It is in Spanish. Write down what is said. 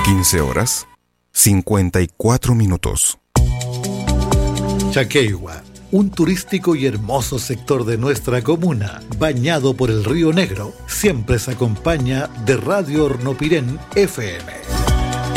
15:54. Chaqueigua, un turístico y hermoso sector de nuestra comuna, bañado por el Río Negro, siempre se acompaña de Radio Hornopirén FM.